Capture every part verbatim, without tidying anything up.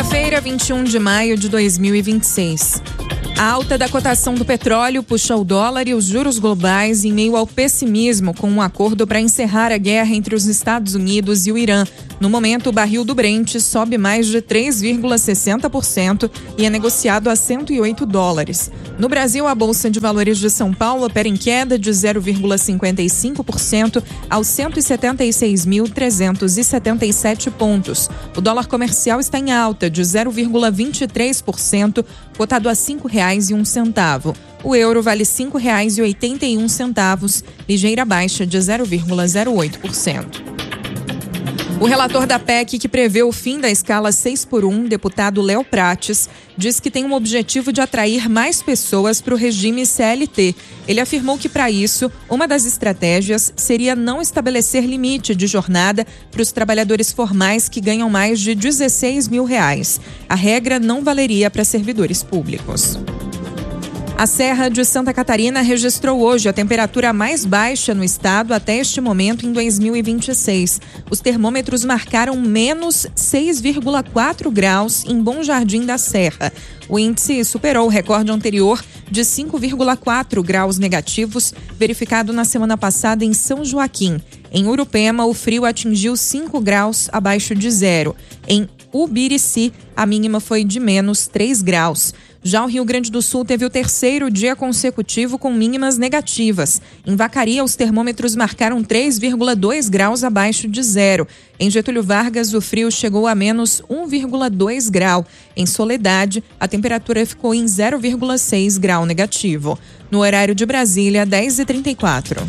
Quinta-feira, vinte e um de maio de dois mil e vinte e seis. A alta da cotação do petróleo puxa o dólar e os juros globais em meio ao pessimismo com um acordo para encerrar a guerra entre os Estados Unidos e o Irã. No momento, o barril do Brent sobe mais de três vírgula sessenta por cento e é negociado a cento e oito dólares. No Brasil, a Bolsa de Valores de São Paulo opera em queda de zero vírgula cinquenta e cinco por cento aos cento e setenta e seis mil trezentos e setenta e sete pontos. O dólar comercial está em alta de zero vírgula vinte e três por cento, cotado a cinco reais e um centavo. O euro vale cinco reais e oitenta e um centavos, ligeira baixa de zero vírgula zero oito por cento. O relator da P E C, que prevê o fim da escala seis por um, deputado Léo Prates, diz que tem um objetivo de atrair mais pessoas para o regime C L T. Ele afirmou que, para isso, uma das estratégias seria não estabelecer limite de jornada para os trabalhadores formais que ganham mais de dezesseis mil reais. A regra não valeria para servidores públicos. A Serra de Santa Catarina registrou hoje a temperatura mais baixa no estado até este momento em dois mil e vinte e seis. Os termômetros marcaram menos seis vírgula quatro graus em Bom Jardim da Serra. O índice superou o recorde anterior de cinco vírgula quatro graus negativos, verificado na semana passada em São Joaquim. Em Urupema, o frio atingiu cinco graus abaixo de zero. Em Ubirici, a mínima foi de menos três graus. Já o Rio Grande do Sul teve o terceiro dia consecutivo com mínimas negativas. Em Vacaria, os termômetros marcaram três vírgula dois graus abaixo de zero. Em Getúlio Vargas, o frio chegou a menos um vírgula dois grau. Em Soledade, a temperatura ficou em zero vírgula seis grau negativo. No horário de Brasília, dez e trinta e quatro.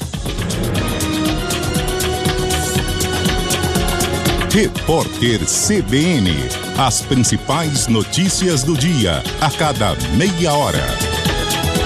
Repórter C B N. As principais notícias do dia, a cada meia hora.